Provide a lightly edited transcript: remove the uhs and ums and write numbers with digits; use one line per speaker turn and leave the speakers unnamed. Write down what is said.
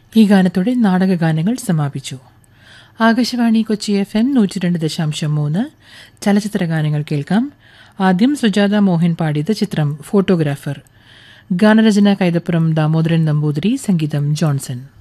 ഈ ഗാനത്തോടെ നാടകഗാനങ്ങൾ സമാപിച്ചു. ആകാശവാണി കൊച്ചി FM 102.3 ചലച്ചിത്ര ഗാനങ്ങൾ കേൾക്കാം. ആദ്യം സുജാത മോഹൻ പാടിയത് ചിത്രം ഫോട്ടോഗ്രാഫർ. ഗാനരചന കൈതപ്പുറം ദാമോദരൻ നമ്പൂതിരി, സംഗീതം ജോൺസൺ.